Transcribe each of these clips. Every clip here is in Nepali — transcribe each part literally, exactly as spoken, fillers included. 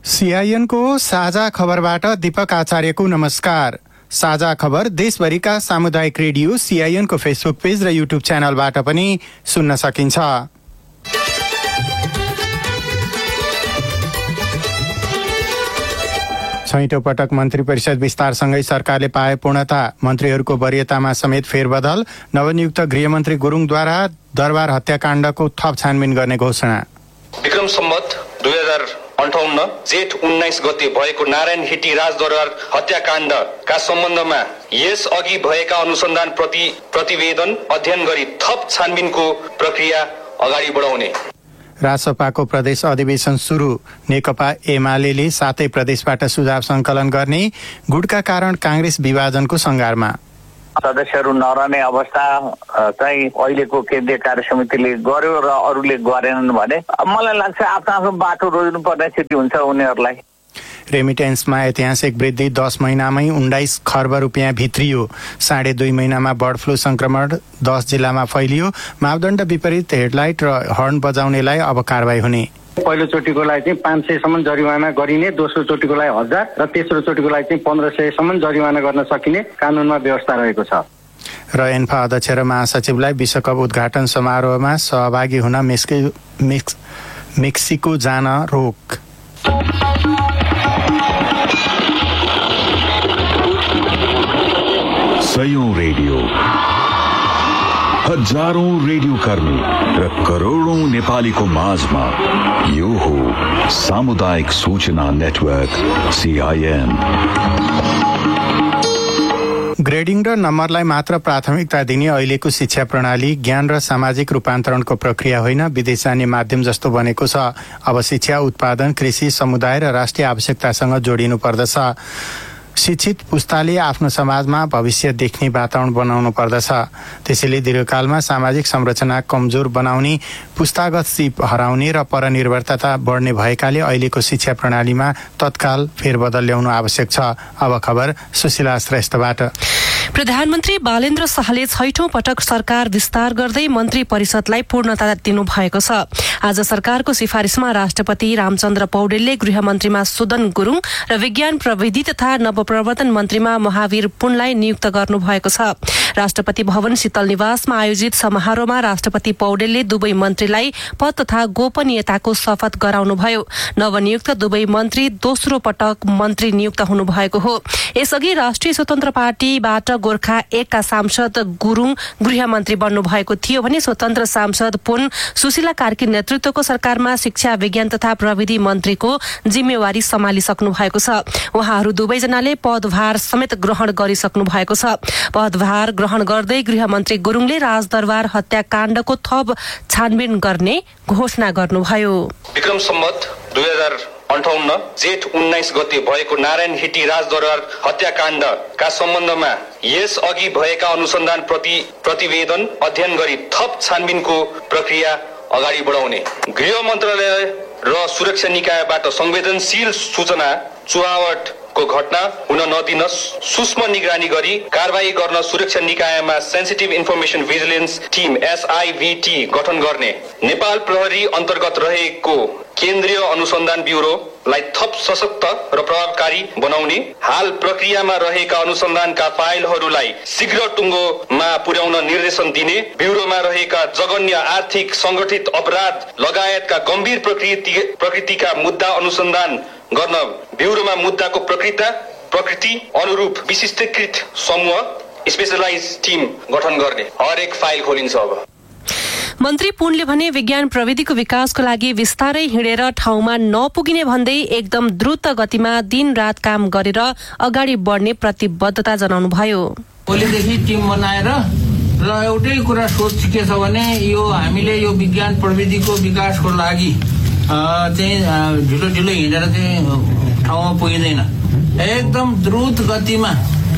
सीआईएनको साझा खबरबाट दीपक आचार्यको नमस्कार। साझा खबर देशभरिका सामुदायिक रेडियो सीआईएनको फेसबुक पेज र युट्युब च्यानलबाट पनि सुन्न सकिन्छ। छैटौं पटक मन्त्री परिषद विस्तारसँगै सरकारले पाए पूर्णता। मन्त्रीहरूको वरियतामा समेत फेरबदल। नवनियुक्त गृहमन्त्री गुरुङद्वारा दरबार हत्याकाण्डको थप छानबिन गर्ने घोषणा। विक्रम सम्वत दुई हजार अन्ठाउन्न जेठ उन्नाइस गते भएको नारायण हिटी राजदरबार हत्याकाण्डका सम्बन्धमा यस अघि भएका अनुसन्धान प्रति प्रतिवेदन अध्ययन गरी थप छानबिनको प्रक्रिया अगाडि बढाउने। रासपाको प्रदेश अधिवेशन सुरु। नेकपा एमाले सातै प्रदेशबाट सुझाव संकलन गर्ने। गुटका कारण कांग्रेस विभाजनको संघारमा। सदस्यहरू नरहने अवस्था चाहिँ अहिलेको केन्द्रीय कार्य समितिले गर्यो र अरूले गरेनन् भने मलाई लाग्छ आफ्नो आफ्नो बाटो रोज्नु पर्ने स्थिति हुन्छ उनीहरूलाई। रेमिटेन्समा ऐतिहासिक वृद्धि। दस महिनामै उन्नाइस खर्ब रुपियाँ भित्रियो। साढे दुई महिनामा बर्ड फ्लू संक्रमण दस जिल्लामा फैलियो। मापदण्ड विपरीत हेडलाइट र हर्न बजाउनेलाई अब कारबाही हुने। पहिलो चोटिको लागि चाहिँ पाँच सयसम्म जरिवाना गरिने, दोस्रो चोटिको लागि हजार र तेस्रो चोटिको लागि चाहिँ पन्ध्र सयसम्म जरिवाना गर्न सकिने कानूनमा व्यवस्था रहेको छ। र एन्फा अध्यक्ष र महासचिवलाई विश्वकप उद्घाटन समारोहमा सहभागी हुन मेक्सि मेक्स मेक्सिको जान रोक। सयौं रेडियो, हजारौं रेडियो कर्मी र करोडौं नेपालीको माझमा यो हो सामुदायिक सूचना नेटवर्क सीआईएन। ग्रेडिङ र नम्बरलाई मात्र प्राथमिकता दिने अहिलेको शिक्षा प्रणाली ज्ञान र सामाजिक रूपान्तरणको प्रक्रिया होइन, विदेश जाने माध्यम जस्तो बनेको छ। अब शिक्षा उत्पादन, कृषि, समुदाय र राष्ट्रिय आवश्यकतासँग जोडिनु पर्दछ। शिक्षित पुस्ताले आफ्नो समाजमा भविष्य देख्ने वातावरण बनाउनु पर्दछ। त्यसैले दीर्घकालमा सामाजिक संरचना कमजोर बनाउने, पुस्तागत सिप हराउने र परनिर्भरता बढ्ने भएकाले अहिलेको शिक्षा प्रणालीमा तत्काल फेरबदल ल्याउनु आवश्यक छ। अब खबर सुशीला श्रेष्ठबाट। प्रधानमन्त्री बालेन्द्र शाहले छैठौं पटक सरकार विस्तार गर्दै मन्त्री परिषदलाई पूर्णता दिनुभएको छ। आज सरकारको सिफारिसमा राष्ट्रपति रामचन्द्र पौडेलले गृहमन्त्रीमा सुदन गुरुङ र विज्ञान प्रविधि तथा नवप्रवर्तन मन्त्रीमा महावीर पुनलाई नियुक्त गर्नुभएको छ। राष्ट्रपति भवन शीतल निवासमा आयोजित समारोहमा राष्ट्रपति पौडेलले दुवै मन्त्रीलाई पद तथा गोपनीयताको शपथ गराउनुभयो। नवनियुक्त दुवै मन्त्री दोस्रो पटक मन्त्री नियुक्त हुनुभएको हो। यसअघि राष्ट्रिय स्वतन्त्र पार्टीबाट गोर्खा एकका सांसद गुरुङ गृहमन्त्री बन्नु भएको थियो भने स्वतन्त्र सांसद पुन सुशीला कार्की नेतृत्वको सरकारमा शिक्षा, विज्ञान तथा प्रविधि मन्त्रीको जिम्मेवारी सम्हालिसक्नु भएको छ। उहाँहरू दुवैजनाले पदभार समेत ग्रहण गरिसक्नु भएको छ। पदभार ग्रहण गर्दै गृहमन्त्री गुरुङले राजदरबार हत्याकाण्डको थप छानबिन गर्ने घोषणा गर्नुभयो। विक्रम सम्वत दुई हजार अन्ठाउन्न जेठ उन्नाइस गते भएको नारायण हिटी राजदरबार हत्याकाण्डका सम्बन्धमा यस अघि भएका अनुसन्धान प्रति प्रतिवेदन अध्ययन गरी थप छानबिनको प्रक्रिया अगाडि बढाउने। गृह मन्त्रालय र सुरक्षा निकायबाट संवेदनशील सूचना चुहावटको घटना हुन नदिन सूक्ष्म निगरानी गरी कारबाही गर्न सुरक्षा निकायमा सेन्सिटिभ इन्फर्मेसन भिजिलेन्स टिम एसआईभीटी गठन गर्ने। नेपाल प्रहरी अन्तर्गत रहेको केन्द्रीय अनुसन्धान ब्युरोलाई थप सशक्त र प्रभावकारी बनाउने। हाल प्रक्रियामा रहेका अनुसन्धानका फाइलहरूलाई शीघ्र टुङ्गोमा पुर्याउन निर्देशन दिने। ब्युरोमा रहेका जघन्य आर्थिक संगठित अपराध लगायतका गम्भीर प्रकृति प्रकृतिका मुद्दा अनुसन्धान गर्न ब्युरोमा मुद्दाको प्रकृति प्रकृति अनुरूप विशिष्टीकृत समूह स्पेशलाइज टिम गठन गर्ने। हरेक फाइल खोलिन्छ। अब मन्त्री पुनले भने विज्ञान प्रविधिको विकासको लागि विस्तारै हिँडेर ठाउँमा नपुगिने भन्दै एकदम द्रुत गतिमा दिन रात काम गरेर अगाडि बढ्ने प्रतिबद्धता जनाउनुभयो। भोलिदेखि टिम बनाएर र एउटै कुरा सोच के छ भने यो हामीले यो विज्ञान प्रविधिको विकासको लागि चाहिँ ढिलो ढिलो हिँडेर चाहिँ ठाउँमा पुगिँदैन। एकदम द्रुत गतिमा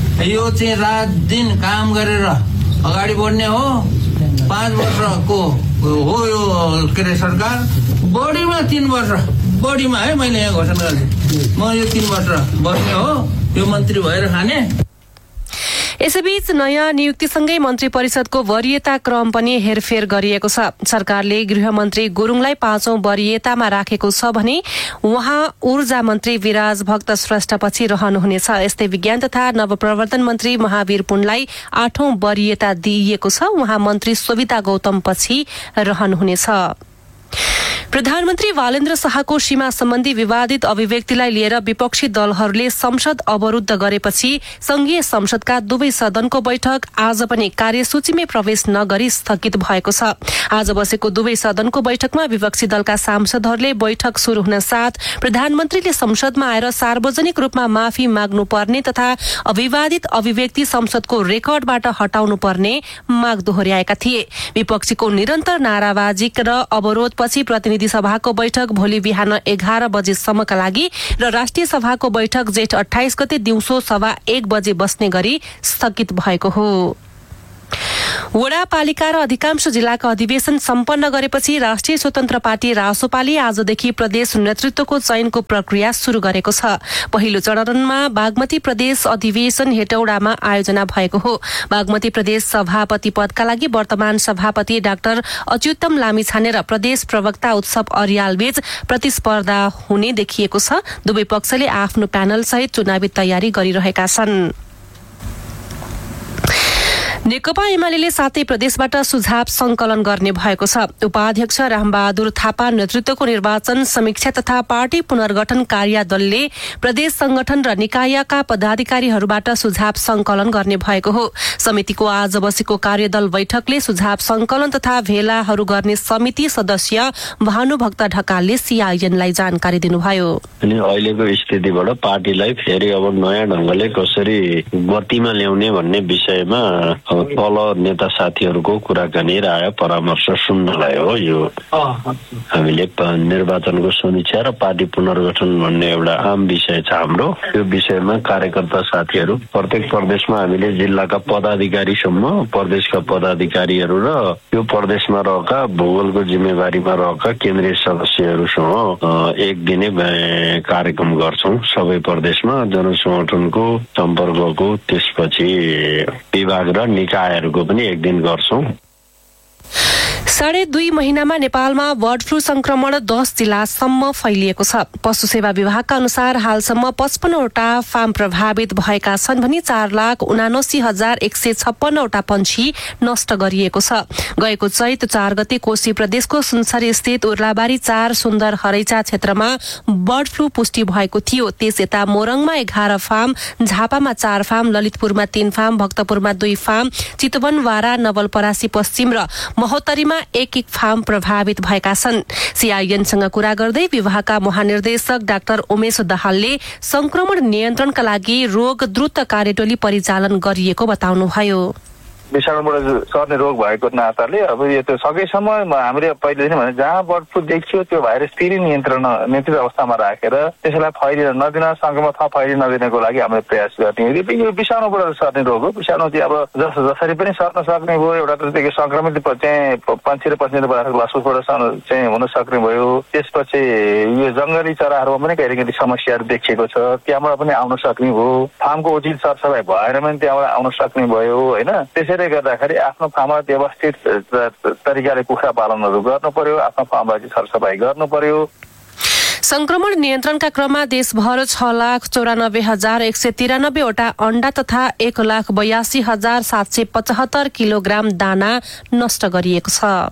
यो चाहिँ रात दिन काम गरेर अगाडि बढ्ने हो। पाँच वर्षको हो यो के अरे सरकार, बढीमा तीन वर्ष बढीमा है मैले यहाँ घोषणा गरेँ म यो तीन वर्ष बस्ने हो, यो मन्त्री भएर खाने। यसैबीच नयाँ नियुक्तिसँगै मन्त्री परिषदको वरियता क्रम पनि हेरफेर गरिएको छ। सरकारले गृहमन्त्री गुरुङलाई पाँचौं वरियतामा राखेको छ भने उहाँ ऊर्जा मन्त्री विराज भक्त श्रेष्ठपछि रहनुहुनेछ। यस्तै विज्ञान तथा नवप्रवर्धन मन्त्री महावीर पुनलाई आठौं वरियता दिइएको छ। उहाँ मन्त्री सोभिता गौतम पछि रहनुहुनेछ। प्रधानमन्त्री बालेन्द्र शाहको सीमा सम्बन्धी विवादित अभिव्यक्तिलाई लिएर विपक्षी दलहरूले संसद अवरुद्ध गरेपछि संघीय संसदका दुवै सदनको बैठक आज पनि कार्यसूचीमै प्रवेश नगरी स्थगित भएको छ। आज बसेको दुवै सदनको बैठकमा विपक्षी दलका सांसदहरूले बैठक शुरू हुन साथ प्रधानमन्त्रीले संसदमा आएर सार्वजनिक रूपमा माफी माग्नुपर्ने तथा अविवादित अभिव्यक्ति संसदको रेकर्डबाट हटाउनु पर्ने माग दोहोर्याएका थिए। विपक्षीको निरन्तर नाराबाजी र अवरोधपछि प्रतिनिधि सभाको बैठक भोलि बिहान एघार बजेसम्मका लागि र राष्ट्रिय सभाको बैठक जेठ अठाइस गते दिउँसो सवा एक बजे बस्ने गरी स्थगित भएको हो। वडापालिका र अधिकांश जिल्लाका अधिवेशन सम्पन्न गरेपछि राष्ट्रिय स्वतन्त्र पार्टी रासोपाले आजदेखि प्रदेश नेतृत्वको चयनको प्रक्रिया शुरू गरेको छ। पहिलो चरणमा बागमती प्रदेश अधिवेशन हेटौडामा आयोजना भएको हो। बागमती प्रदेश सभापति पदका लागि वर्तमान सभापति डाक्टर अच्युतम लामिछाने र प्रदेश प्रवक्ता उत्सव अर्यालबीच प्रतिस्पर्धा हुने देखिएको छ। दुवै पक्षले आफ्नो प्यानल सहित चुनावी तयारी गरिरहेका छन्। नेकपा एमाले सातै प्रदेशबाट सुझाव संकलन गर्ने भएको छ। उपाध्यक्ष रामबहादुर थापा नेतृत्वको निर्वाचन समीक्षा तथा पार्टी पुनर्गठन कार्यदलले प्रदेश संगठन र निकायका पदाधिकारीहरूबाट सुझाव संकलन गर्ने भएको हो। समितिको आज बसेको कार्यदल बैठकले सुझाव संकलन तथा भेलाहरू गर्ने समिति सदस्य भानुभक्त ढकालले सीआईएनलाई जानकारी दिनुभयो। अहिलेको स्थितिबाट पार्टीलाई फेरि अब नयाँ ढंगले कसरी गतिमा ल्याउने भन्ने विषयमा तल नेता साथीहरूको कुराकानी राय परामर्श सुन्नलाई हो। यो हामीले निर्वाचनको समीक्षा र पार्टी पुनर्गठन भन्ने एउटा आम विषय छ हाम्रो। यो विषयमा कार्यकर्ता साथीहरू प्रत्येक प्रदेशमा हामीले जिल्लाका पदाधिकारीसम्म प्रदेशका पदाधिकारीहरू र यो प्रदेशमा रहेका भूगोलको जिम्मेवारीमा रहेका केन्द्रीय सदस्यहरूसँग एक दिने कार्यक्रम गर्छौं। सबै प्रदेशमा जनसंगठनको सम्पर्कको त्यसपछि विभाग र निकायहरूको पनि एक दिन गर्छौं। साढे दुई महिनामा नेपालमा बर्ड फ्लू संक्रमण दस जिल्लासम्म फैलिएको छ। पशु सेवा विभागका अनुसार हालसम्म पचपन्नवटा फार्म प्रभावित भएका छन् भने चार लाख उनासी हजार एक सय छप्पन्नवटा पंक्षी नष्ट गरिएको छ। गएको चैत चार गते कोशी प्रदेशको सुनसरी स्थित उर्लाबारी चार सुन्दर हरैचा क्षेत्रमा बर्ड फ्लू पुष्टि भएको थियो। त्यस यता मोरङमा एघार फार्म, झापामा चार फार्म, ललितपुरमा तीन फार्म, भक्तपुरमा दुई फार्म, चितवन, वारा, नवलपरासी पश्चिम र महोत्तरीमा एक एक फार्म प्रभावित भएका छन्। सीआईएनसँग कुरा गर्दै विभागका महानिर्देशक डाक्टर उमेश दाहालले संक्रमण नियन्त्रणका लागि रोग द्रुत कार्यटोली परिचालन गरिएको बताउनुभयो। विषाणुबाट सर्ने रोग भएको नाताले अब यो त्यो सकेसम्म हामीले पहिलेदेखि भने जहाँ बर्ड फ्लू देखियो त्यो भाइरस फेरि नियन्त्रण नियन्त्रित अवस्थामा राखेर त्यसलाई फैलिन नदिन, संक्रमण थप फैलिन नदिनको लागि हामीले प्रयास गर्ने। यो विषाणुबाट सर्ने रोग हो। विषाणु चाहिँ अब जस जसरी पनि सर्न सक्ने भयो। एउटा त संक्रमित चाहिँ पन्छी र पन्छी लासुसबाट चाहिँ हुन सक्ने भयो। त्यसपछि यो जंगली चराहरूमा पनि कहिले कहिले समस्याहरू देखिएको छ, त्यहाँबाट पनि आउन सक्ने भयो। फार्मको उचित सरसफाइ भएर पनि त्यहाँबाट आउन सक्ने भयो होइन। त्यसै त्यसले गर्दाखेरि आफ्नो फार्ममा व्यवस्थित तरिकाले कुखुरा पालनहरू गर्नु पर्यो, आफ्नो फार्मलाई सरसफाइ गर्नु पर्यो। संक्रमण नियन्त्रणका क्रममा देशभर छ लाख चौरानब्बे हजार एक सय तिरानब्बेवटा अण्डा तथा एक लाख बयासी हजार सात सय पचहत्तर किलोग्राम दाना नष्ट गरिएको छ।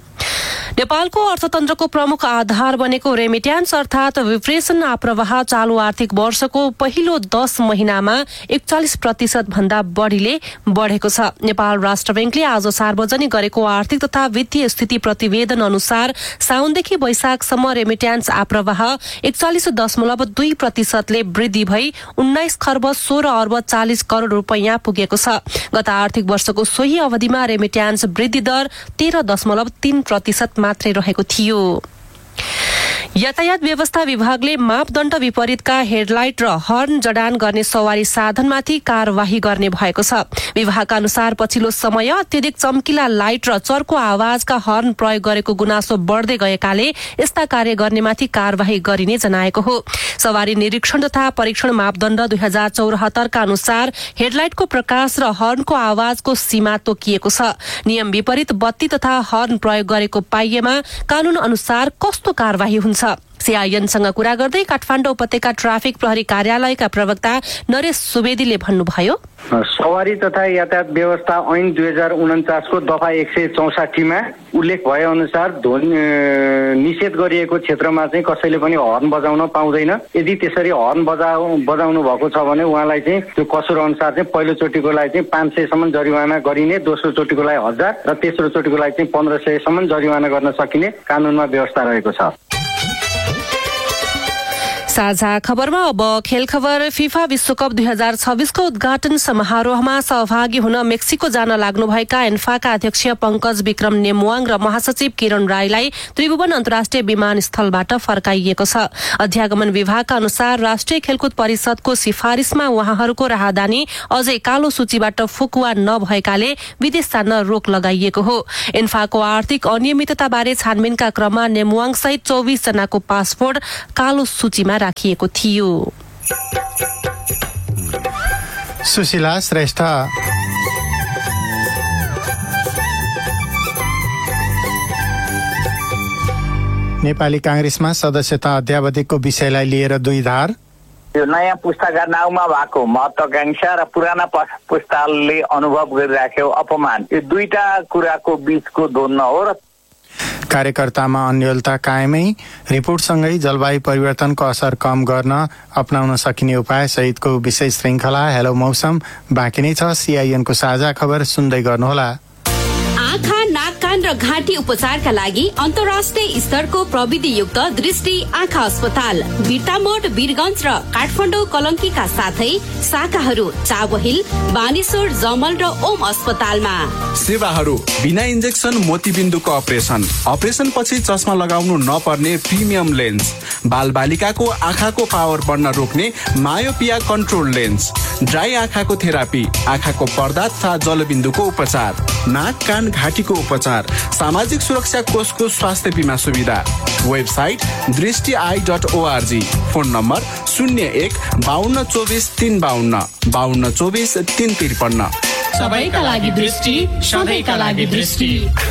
नेपालको अर्थतन्त्रको प्रमुख आधार बनेको रेमिट्यान्स अर्थात विप्रेसन आप्रवाह चालू आर्थिक वर्षको पहिलो दस महिनामा एकचालिस प्रतिशत भन्दा बढ़ीले बढ़ेको छ। नेपाल राष्ट्र ब्याङ्कले आज सार्वजनिक गरेको आर्थिक तथा वित्तीय स्थिति प्रतिवेदन अनुसार साउनदेखि वैशाखसम्म रेमिट्यान्स आप्रवाह एकचालिस दशमलव दुई प्रतिशतले वृद्धि भई उन्नाइस खर्ब सोह्र अर्ब चालिस करोड़ रूपियाँ पुगेको छ। गत आर्थिक वर्षको सोही अवधिमा रेमिट्यान्स वृद्धि दर तेह्र दशमलव तीन प्रतिशत मात्रै रहेको थियो। यातायात व्यवस्था विभागले मापदण्ड विपरीतका हेडलाइट र हर्न जडान गर्ने सवारी साधनमाथि कार्यवाही गर्ने भएको छ। विभागका अनुसार पछिल्लो समय अत्यधिक चम्किला लाइट र चर्को आवाजका हर्न प्रयोग गरेको गुनासो बढ्दै गएकाले यस्ता कार्य गर्नेमाथि कार्यवाही गरिने जनाएको हो। सवारी निरीक्षण तथा परीक्षण मापदण्ड दुई हजार चौरात्तरका अनुसार हेडलाइटको प्रकाश र हर्नको आवाजको सीमा तोकिएको छ। नियम विपरीत बत्ती तथा हर्न प्रयोग गरेको पाइएमा कानून अनुसार कस्तो कार्यवाही हुन्छ? सीआईएनसँग कुरा गर्दै काठमाडौँ उपत्यका ट्राफिक प्रहरी कार्यालयका प्रवक्ता नरेश सुवेदीले भन्नुभयो, सवारी तथा यातायात व्यवस्था ऐन दुई हजार उन्चासको दफा एक सय चौसाठीमा उल्लेख भए अनुसार ध्वनि निषेध गरिएको क्षेत्रमा चाहिँ कसैले पनि हर्न बजाउन पाउँदैन। यदि त्यसरी हर्न बजाउ बजाउनु भएको छ भने उहाँलाई चाहिँ त्यो कसुर अनुसार चाहिँ पहिलो चोटिको लागि चाहिँ पाँच सयसम्म जरिवाना गरिने, दोस्रो चोटिको लागि हजार र तेस्रो चोटिको लागि चाहिँ पन्ध्र सयसम्म जरिवाना गर्न सकिने कानूनमा व्यवस्था रहेको छ। साझा खबरमा अब खेल खबर। फिफा विश्वकप दुई हजार छब्बीसको उद्घाटन समारोहमा सहभागी हुन मेक्सिको जान लाग्नुभएका एन्फाका अध्यक्ष पंकज विक्रम नेमुवाङ र महासचिव किरण राईलाई त्रिभुवन अन्तर्राष्ट्रिय विमानस्थलबाट फर्काइएको छ। अध्यागमन विभागका अनुसार राष्ट्रिय खेलकुद परिषदको सिफारिसमा उहाँहरूको राहदानी अझै कालो सूचीबाट फुकुवा नभएकाले विदेश जान रोक लगाइएको हो। एन्फाको आर्थिक अनियमितताबारे छानबिनका क्रममा नेमुवाङ सहित चौबिस जनाको पासपोर्ट कालो सूचीमा राखिएको थियो। सुशीला श्रेष्ठ। नेपाली कांग्रेसमा सदस्यता अध्यावधिकको विषयलाई लिएर दुई धार। यो नयाँ पुस्ताका नाउँमा भएको महत्वाकांक्षा र पुराना पुस्ताले अनुभव गरिराख्यो अपमान, यो दुईटा कुराको बीचको द्वन्द्व हो र कार्यकर्तामा अन्योलता कायमै। रिपोर्टसँगै जलवायु परिवर्तनको असर कम गर्न अपनाउन सकिने उपाय सहितको विशेष श्रृङ्खला हेलो मौसम बाँकी नै छ। सीआईएनको साझा खबर सुन्दै गर्नुहोला। आँखा, नाक, कान र घाँटी उपचारका लागि अन्तर्राष्ट्रिय स्तरको प्रविधियुक्त दृष्टि आँखा अस्पताल बिर्तामोड, वीरगञ्ज र काठमाडौँ कलङ्कीका साथै शाखाहरू चाबहिल, बानेश्वर, जमल र ओम अस्पतालमा। सेवाहरू बिना इन्जेक्सन मोतीबिन्दुको अपरेसन, अपरेसन पछि चस्मा लगाउनु नपर्ने प्रिमियम लेन्स, बाल बालिकाको आँखाको पावर बढ्न रोक्ने मायोपिया कन्ट्रोल लेन्स, ड्राई आँखाको थेरापी, आँखाको पर्दा तथा जलबिन्दुको उपचार, नाक, कान, घाँटीको उपचार, सामाजिक सुरक्षा कोषको स्वास्थ्य बिमा सुविधा। वेबसाइट दृष्टि I dot ORG. Phone number शून्य एक बाहन्न चौबिस तीन बाहन्न बाहन्न चौबिस तीन त्रिपन्न। सबैका लागि दृष्टि, सधैँका लागि दृष्टि।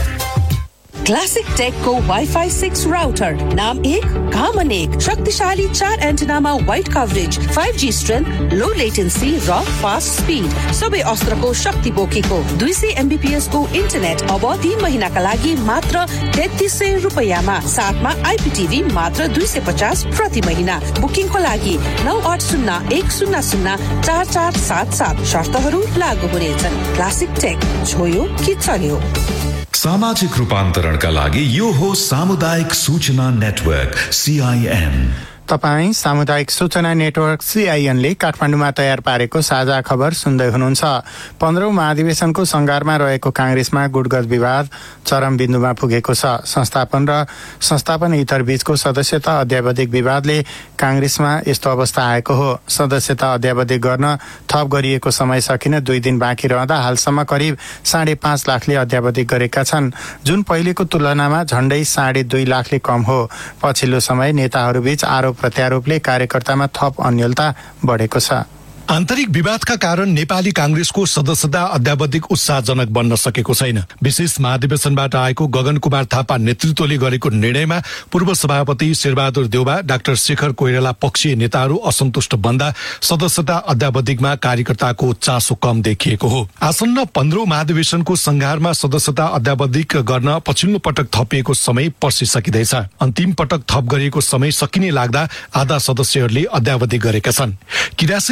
क्लासिक टेकको वाइफाई सिक्स राउटर, नाम एक काम अनेक, शक्तिशाली चार एन्टेनामा wide coverage, five G strength, लो लेटेन्सी र फास्ट स्पिड, सबै अस्त्रको शक्ति बोकेको दुई सय एमबीपीएस को इन्टरनेट अब तीन महिनाका लागि मात्र तेत्तीस सय रुपियाँमा, साथमा आइपीटीभी मात्र दुई सय पचास प्रति महिना। बुकिङको लागि नौ आठ शून्य एक शून्य शून्य चार चार सात सात। शर्तहरू लागू हुनेछन्। क्लासिक टेक, छोयो कि चल्यो। सामाजिक रूपान्तरणका लागि यो हो सामुदायिक सूचना नेटवर्क सीआईएन। तपाईँ सामुदायिक सूचना नेटवर्क सीआईएनले काठमाडौँमा तयार पारेको साझा खबर सुन्दै हुनुहुन्छ। पन्ध्रौं महाधिवेशनको संघारमा रहेको कांग्रेसमा गुटगत विवाद चरम बिन्दुमा पुगेको छ। संस्थापन र संस्थापन इतर बीचको सदस्यता अध्यावधिक विवादले कांग्रेसमा यस्तो अवस्था आएको हो। सदस्यता अध्यावधिक गर्न थप गरिएको समय सकिन दुई दिन बाँकी रहँदा हालसम्म करिब साढे पाँच लाखले अध्यावधिक गरेका छन्, जुन पहिलेको तुलनामा झण्डै साढे दुई लाखले कम हो। पछिल्लो समय नेताहरूबीच आरोप प्रत्यारोपले कार्यकर्तामा थप अन्योलता बढेको छ। आन्तरिक विवादका कारण नेपाली कांग्रेसको सदस्यता अध्यावधिक उत्साहजनक बन्न सकेको छैन। विशेष महाधिवेशनबाट आएको गगन कुमार थापा नेतृत्वले गरेको निर्णयमा पूर्व सभापति शेरबहादुर देउबा, डाक्टर शेखर कोइराला पक्षीय नेताहरू असन्तुष्ट बन्दा सदस्यता अध्यावधिकमा कार्यकर्ताको चासो कम देखिएको हो। आसन्न पन्ध्रौं महाधिवेशनको संघारमा सदस्यता अध्यावधिक गर्न पछिल्लो पटक थपिएको समय पर्सिसकिँदैछ। अन्तिम पटक थप गरिएको समय सकिने लाग्दा आधा सदस्यहरूले अध्यावधिक गरेका छन्। क्रियाशील सदस्य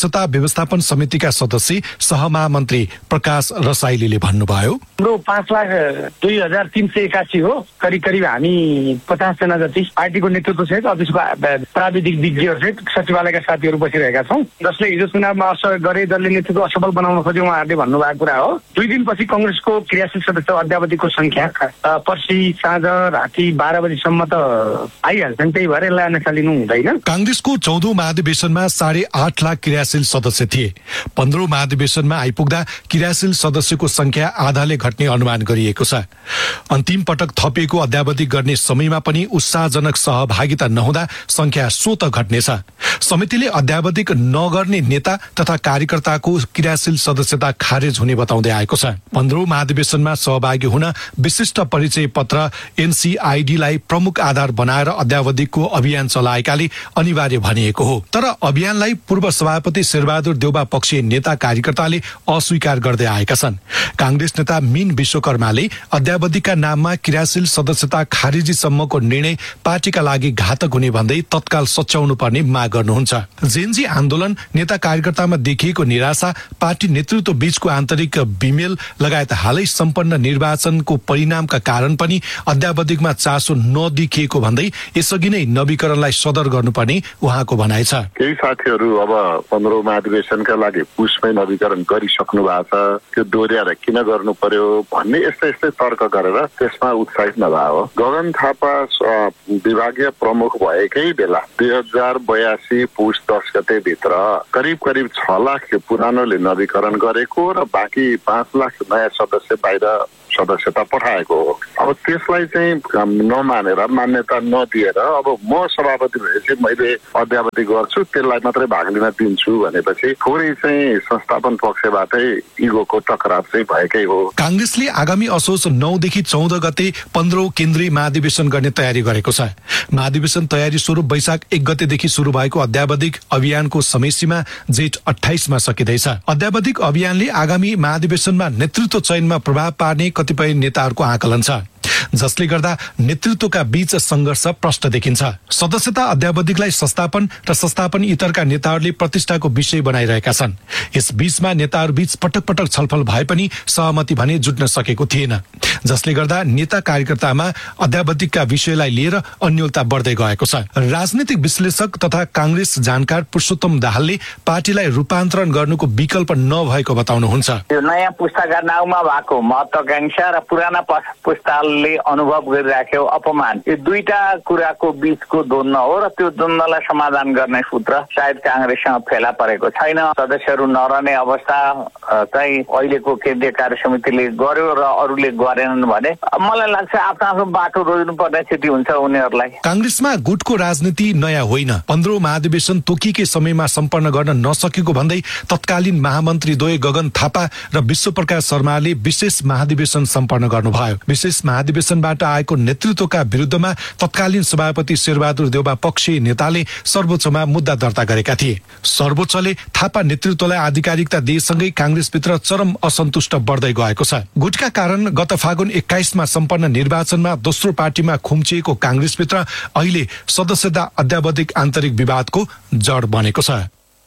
सदस्यता व्यवस्थापन समितिका सदस्य सहमहामन्त्री प्रकाश रसाइलीले भन्नुभयो, हाम्रो पाँच लाख दुई हजार तिन सय एकासी हो। करिब करिब हामी पचासजना जति पार्टीको नेतृत्व सहित अफिसको प्राविधिक विज्ञहरूसहित सचिवालयका साथीहरू बसिरहेका छौँ, जसले हिजो चुनावमा असर गरे, जसले नेतृत्व असफल बनाउन खोजे उहाँहरूले भन्नुभएको कुरा हो। दुई दिनपछि कङ्ग्रेसको क्रियाशील सदस्य अद्यावधिको संख्या पर्सि साँझ राति बाह्र बजीसम्म त आइहाल्छन्, त्यही भएर यसलाई अनासा लिनु हुँदैन। कांग्रेसको चौधौं महाधिवेशनमा साढे आठ लाख क्रियाशील सदस्य थिए। पन्ध्रौं महाधिवेशनमा आइपुग्दा क्रियाशील सदस्यको संख्या आधाले घट्ने अनुमान गरिएको छ। अन्तिम पटक थपिएको अद्यावधि गर्ने समयमा पनि उत्साहजनक सहभागिता नहुँदा संख्या स्वतः घट्नेछ। समितिले अद्यावधिक नगर्ने नेता तथा कार्यकर्ताको क्रियाशील सदस्यता खारेज हुने बताउँदै आएको छ। पन्ध्रौं महाधिवेशनमा सहभागी हुन विशिष्ट परिचय पत्र एनसीआईडीलाई प्रमुख आधार बनाएर अद्यावधिकको अभियान चलाएकाले अनिवार्य भनिएको हो। तर अभियानलाई पूर्व सभापति शेरबहादुर देउबा पक्षीय नेता कार्यकर्ताले अस्वीकार गर्दै आएका छन्। कांग्रेस नेता मीन विश्वकर्माले अद्यावधिकका नाममा क्रियाशील सदस्यता खारेजीसम्मको निर्णय पार्टीका लागि घातक हुने भन्दै तत्काल सच्याउनु पर्ने माग गर्नुहुन्छ। जेनजी आन्दोलन नेता कार्यकर्तामा देखिएको निराशा, पार्टी नेतृत्व बीचको आन्तरिक बिमेल लगायत हालै सम्पन्न निर्वाचनको परिणामका कारण पनि अद्यावधिकमा चासो नदेखिएको भन्दै यसअघि नै नवीकरणलाई सदर गर्नुपर्ने उहाँको भनाइ छ। केही साथीहरू अब पन्ध्रौं महाधिवेशनका लागि पुसमै नवीकरण गरिसक्नु भएको छ, त्यो दोहोर्याएर किन गर्नु पर्यो भन्ने यस्तै यस्तै तर्क गरेर त्यसमा उत्साहित नभएको। गगन थापा विभागीय प्रमुख भएकै बेला दुई हजार बयासी पुस दस गते भित्र करिब करिब छ लाख पुरानोले नवीकरण गरेको र बाँकी पाँच लाख नयाँ सदस्य बाहिर सदस्यता पठाएको हो। अब त्यसलाई चाहिँ नमानेर मान्यता नदिएर अब म सभापति भएपछि मैले अद्यावधि गर्छु, त्यसलाई मात्रै भाग लिन दिन्छु भनेपछि थोरै चाहिँ संस्थापन पक्षबाटै इगोको टकराव चाहिँ भएकै हो। कांग्रेसले आगामी असोज नौदेखि चौध गते पन्ध्रौं केन्द्रीय महाधिवेशन गर्ने तयारी गरेको छ। महाधिवेशन तयारी स्वरूप वैशाख एक गतेदेखि शुरू भएको अद्यावधिक अभियानको समय सीमा जेठ अठाइसमा सकिँदैछ। अद्यावधिक अभियानले आगामी महाधिवेशनमा नेतृत्व चयनमा प्रभाव पार्ने कतिपय नेताहरूको आकलन छ, जसले गर्दा नेतृत्वका बीच संघर्ष प्रष्ट देखिन्छ। सदस्यता अद्यावधिकलाई संस्थापन र संस्थापन इतरका नेताहरूले प्रतिष्ठाको विषय बनाइरहेका छन्। यस बीचमा नेताहरू बीच पटक पटक छलफल भए पनि सहमति भने जुट्न सकेको थिएन, जसले गर्दा नेता कार्यकर्तामा अद्यावधिकका विषयलाई लिएर अन्योलता बढ्दै गएको छ। राजनीतिक विश्लेषक तथा कांग्रेस जानकार पुरुषोत्तम दाहालले पार्टीलाई रूपान्तरण गर्नुको विकल्प नभएको बताउनुहुन्छ। यो नयाँ पुस्ताका नाउँमा भएको महत्वाकांक्षा र पुराना पुस्ताले अनुभव गरिराख्यो अपमान, यो दुईटा कुराको बीचको द्वन्द्व हो र त्यो द्वन्द्वलाई समाधान गर्ने सूत्र सायद कांग्रेससँग फेला परेको छैन। सदस्यहरू नरहने अवस्था चाहिँ अहिलेको केन्द्रीय कार्य समितिले गर्यो र अरूले गरेनन् भने मलाई लाग्छ आफ्नो आफ्नो बाटो रोज्नु पर्ने स्थिति हुन्छ उनीहरूलाई। कांग्रेसमा गुटको राजनीति नयाँ होइन। पन्ध्रौं महाधिवेशन तोकिएकै समयमा सम्पन्न गर्न नसकेको भन्दै तत्कालीन महामन्त्री द्वय गगन थापा र विश्वप्रकाश शर्माले विशेष महाधिवेशन सम्पन्न गर्नुभयो। विशेष महाधिवेशनबाट आएको नेतृत्वका विरुद्धमा तत्कालीन सभापति शेरबहादुर देउबा पक्षीय नेताले सर्वोच्चमा मुद्दा दर्ता गरेका थिए। सर्वोच्चले थापा नेतृत्वलाई आधिकारिकता दिएसँगै कांग्रेसभित्र चरम असन्तुष्ट बढ्दै गएको छ। गुटका कारण गत फागुन एक्काइसमा सम्पन्न निर्वाचनमा दोस्रो पार्टीमा खुम्चिएको कांग्रेसभित्र अहिले सदस्यता अद्यावधिक आन्तरिक विवादको जड बनेको छ।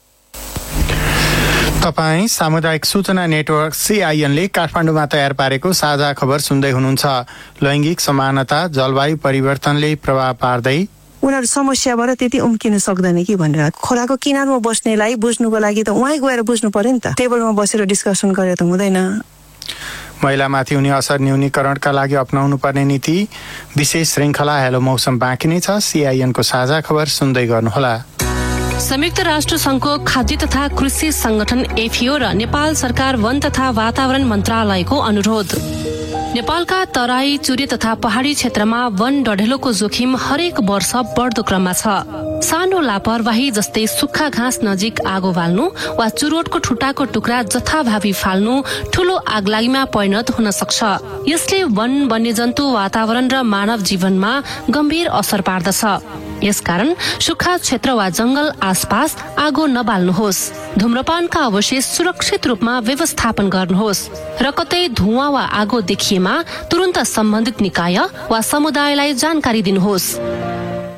तपाईँ सामुदायिक सूचना नेटवर्क सीआईएनले काठमाडौँमा तयार पारेको साझा खबर सुन्दै हुनुहुन्छ। लैङ्गिक समानता जलवायु परिवर्तनले प्रभाव पार्दै उनीहरू समस्याबाट त्यति उम्किन सक्दैन कि भनेर खोलाको किनारमा बस्नेलाई बुझ्नुको लागि त उहाँ गएर बुझ्नु पर्यो नि त, टेबलमा बसेर डिस्कसन गरेर त हुँदैन। महिलामाथि हुने असर न्यूनीकरणका लागि अपनाउनु पर्ने नीति विशेष श्रृङ्खला हेलो मौसम बाँकी नै छ। सीआईएनको साझा खबर सुन्दै गर्नुहोला। संयुक्त राष्ट्र संघको खाद्य तथा कृषि संगठन एफिओ र नेपाल सरकार वन तथा वातावरण मन्त्रालयको अनुरोध। नेपालका तराई, चुरे तथा पहाडी क्षेत्रमा वन डढेलोको जोखिम हरेक वर्ष बढ्दो क्रममा छ। सानो लापरवाही जस्तै सुक्खा घाँस नजिक आगो बाल्नु वा चुरोटको ठुटाको टुक्रा जथाभावी फाल्नु ठूलो आगलागीमा परिणत हुन सक्छ। यसले वन, वन्यजन्तु, वातावरण र मानव जीवनमा गम्भीर असर पार्दछ। यसकारण सुक्खा क्षेत्र वा जंगल आसपास आगो नबाल्नुहोस्। धूम्रपानका अवशेष सुरक्षित रूपमा व्यवस्थापन गर्नुहोस् र कतै धुवाँ वा आगो देखिएमा तुरन्त सम्बन्धित निकाय वा समुदायलाई जानकारी दिनुहोस्।